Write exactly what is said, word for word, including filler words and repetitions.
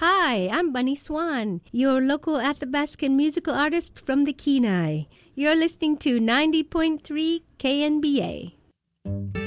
Hi, I'm Bunny Swan, your local Athabascan musical artist from the Kenai. You're listening to ninety point three K N B A.